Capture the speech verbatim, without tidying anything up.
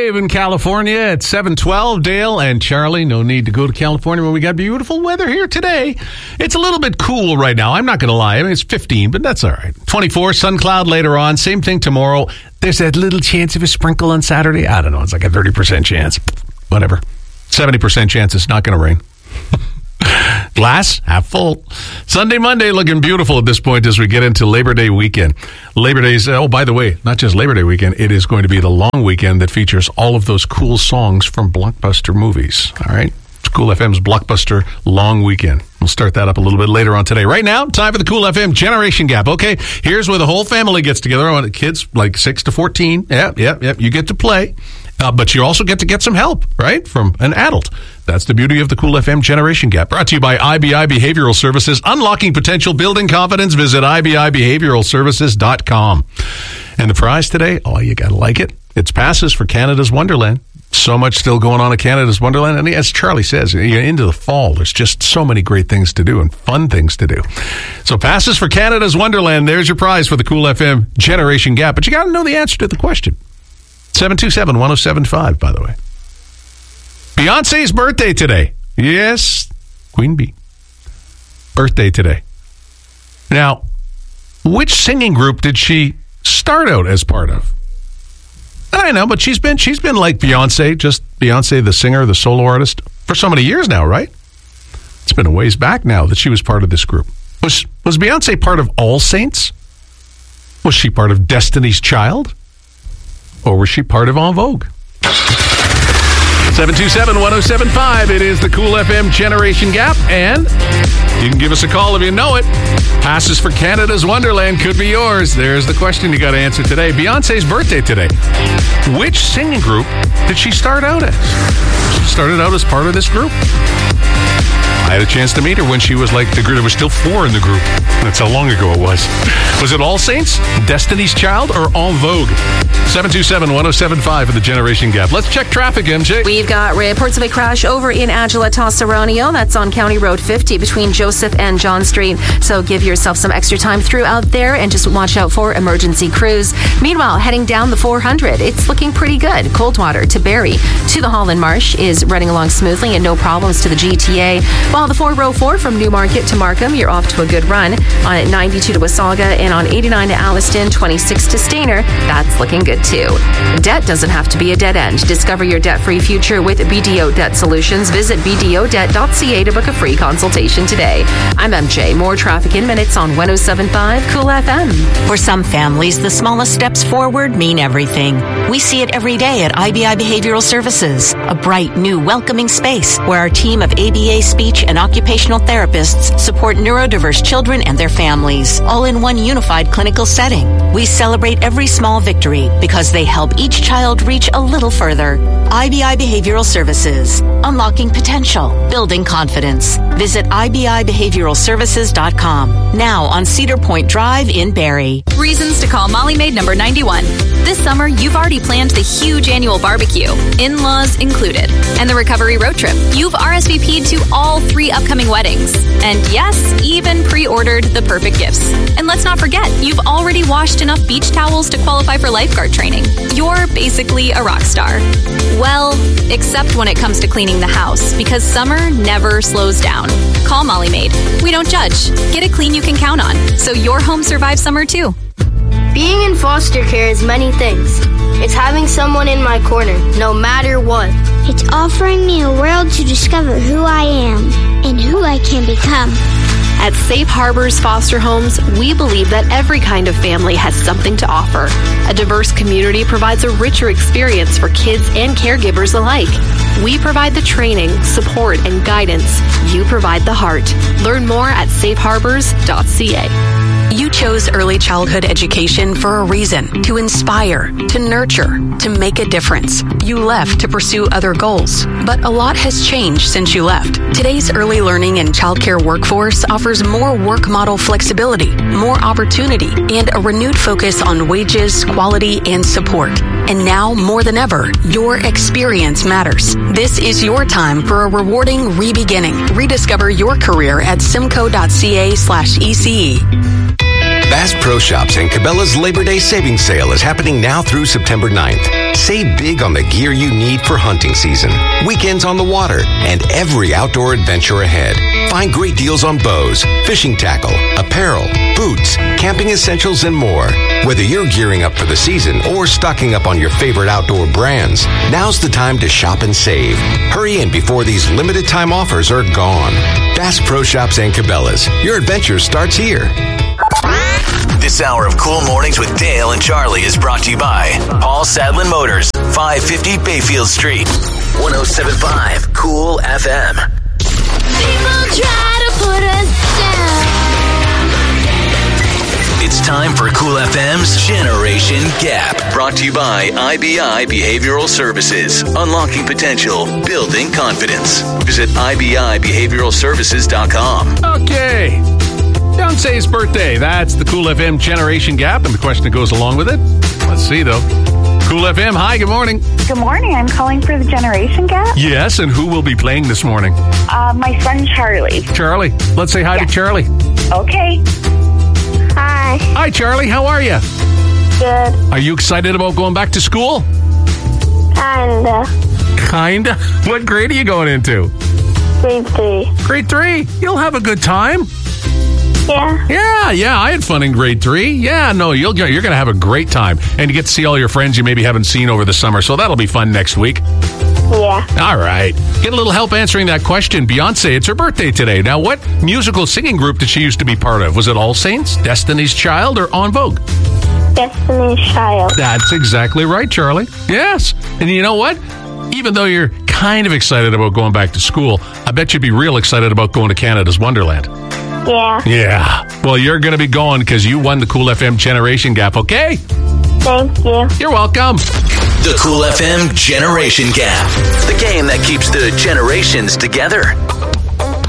wave in California at seven twelve. Dale and Charlie, no need to go to California when we got beautiful weather here today. It's a little bit cool right now. I'm not going to lie. I mean, it's fifteen, but that's all right. twenty-four, sun cloud later on. Same thing tomorrow. There's that little chance of a sprinkle on Saturday. I don't know. It's like a thirty percent chance. Whatever. seventy percent chance it's not going to rain. Glass half full. Sunday, Monday looking beautiful at this point as we get into Labor Day weekend. Labor Day's, oh, by the way, not just Labor Day weekend, it is going to be the long weekend that features all of those cool songs from blockbuster movies. All right? It's Cool F M's Blockbuster Long Weekend. We'll start that up a little bit later on today. Right now, time for the Cool F M Generation Gap. Okay, here's where the whole family gets together. On kids like six to fourteen. Yeah, yeah, yeah. You get to play. Uh, but you also get to get some help, right, from an adult. That's the beauty of the Cool F M Generation Gap. Brought to you by I B I Behavioral Services. Unlocking potential, building confidence. Visit I B I behavioral services dot com. And the prize today, oh, you got to like it. It's passes for Canada's Wonderland. So much still going on at Canada's Wonderland. And as Charlie says, you're into the fall. There's just so many great things to do and fun things to do. So passes for Canada's Wonderland. There's your prize for the Cool F M Generation Gap. But you got to know the answer to the question. seven two seven, one oh seven five, by the way. Beyonce's birthday today. Yes, Queen Bee. Birthday today. Now, which singing group did she start out as part of? I know, but she's been she's been like Beyonce, just Beyonce, the singer, the solo artist, for so many years now, right? It's been a ways back now that she was part of this group. Was was Beyonce part of All Saints? Was she part of Destiny's Child? Or was she part of En Vogue? seven two seven, one oh seven five. It is the Cool F M Generation Gap. And you can give us a call if you know it. Passes for Canada's Wonderland could be yours. There's the question you got to answer today. Beyonce's birthday today. Which singing group did she start out as? She started out as part of this group. I had a chance to meet her when she was like the group. There was still four in the group. That's how long ago it was. Was it All Saints, Destiny's Child, or En Vogue? seven two seven, one oh seven five for the Generation Gap. Let's check traffic, M J. We've got reports of a crash over in Angela Tosseronio. That's on County Road fifty between Joseph and John Street. So give yourself some extra time through out there and just watch out for emergency crews. Meanwhile, heading down the four hundred, it's looking pretty good. Coldwater to Barrie to the Holland Marsh is running along smoothly and no problems to the G T A. While the four oh four from Newmarket to Markham, you're off to a good run. On ninety-two to Wasaga and on eighty-nine to Alliston, twenty-six to Stayner, that's looking good too. Debt doesn't have to be a dead end. Discover your debt-free future with B D O Debt Solutions. Visit b d o debt dot c a to book a free consultation today. I'm M J. More traffic in minutes on one oh seven point five Cool F M. For some families, the smallest steps forward mean everything. We see it every day at I B I Behavioral Services, a bright, new, welcoming space where our team of A B A speech and occupational therapists support neurodiverse children and their families, all in one unified clinical setting. We celebrate every small victory because they help each child reach a little further. I B I Behavioral Services, unlocking potential, building confidence. Visit I B I behavioral services dot com. Now on Cedar Point Drive in Barrie. Reasons to call Molly Maid number ninety-one. This summer, you've already planned the huge annual barbecue, in-laws included, and the recovery road trip. You've R S V P'd to all three upcoming weddings. And yes, even pre-ordered the perfect gifts. And let's not forget, you've already washed enough beach towels to qualify for lifeguard training. You're basically a rock star. Well, except when it comes to cleaning the house, because summer never slows down. Call Molly Maid. We don't judge. Get it clean you can count on, so your home survives summer too. Being in foster care is many things. It's having someone in my corner, no matter what. It's offering me a world to discover who I am and who I can become. At Safe Harbors Foster Homes, we believe that every kind of family has something to offer. A diverse community provides a richer experience for kids and caregivers alike. We provide the training, support, and guidance. You provide the heart. Learn more at safe harbors dot c a. You chose early childhood education for a reason, to inspire, to nurture, to make a difference. You left to pursue other goals, but a lot has changed since you left. Today's early learning and childcare workforce offers more work model flexibility, more opportunity, and a renewed focus on wages, quality, and support. And now, more than ever, your experience matters. This is your time for a rewarding re-beginning. Rediscover your career at simco dot c a slash E C E. Bass Pro Shops and Cabela's Labor Day Savings Sale is happening now through September ninth. Save big on the gear you need for hunting season, weekends on the water, and every outdoor adventure ahead. Find great deals on bows, fishing tackle, apparel, boots, camping essentials, and more. Whether you're gearing up for the season or stocking up on your favorite outdoor brands, now's the time to shop and save. Hurry in before these limited time offers are gone. Bass Pro Shops and Cabela's. Your adventure starts here. This hour of Cool Mornings with Dale and Charlie is brought to you by Paul Sadlin Motors, five fifty Bayfield Street, one oh seven point five Cool F M. People try to put us down. It's time for Cool F M's Generation Gap, brought to you by I B I Behavioral Services, unlocking potential, building confidence. Visit I B I behavioral services dot com. Okay. Beyonce's birthday. That's the Cool F M Generation Gap, and the question that goes along with it. Let's see, though. Cool F M, hi, good morning. Good morning. I'm calling for the Generation Gap. Yes, and who will be playing this morning? Uh, my son, Charlie. Charlie. Let's say hi yeah. to Charlie. Okay. Hi. Hi, Charlie. How are you? Good. Are you excited about going back to school? Kinda. Kinda? What grade are you going into? Grade three. Grade three? You'll have a good time. Yeah. Yeah, yeah. I had fun in grade three. Yeah, no, you'll, you're going to have a great time. And you get to see all your friends you maybe haven't seen over the summer, so that'll be fun next week. Yeah. All right. Get a little help answering that question. Beyonce, it's her birthday today. Now, what musical singing group did she used to be part of? Was it All Saints, Destiny's Child, or En Vogue? Destiny's Child. That's exactly right, Charlie. Yes. And you know what? Even though you're kind of excited about going back to school, I bet you'd be real excited about going to Canada's Wonderland. Yeah. Yeah. Well, you're going to be going because you won the Cool F M Generation Gap, okay? Thank you. You're welcome. The Cool F M Generation Gap, the game that keeps the generations together.